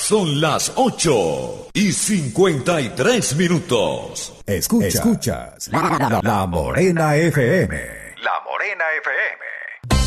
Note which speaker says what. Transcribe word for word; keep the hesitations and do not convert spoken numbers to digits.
Speaker 1: Son las ocho y cincuenta y tres minutos.
Speaker 2: Escuchas, Escuchas la, la, la Morena F M.
Speaker 3: La Morena F M.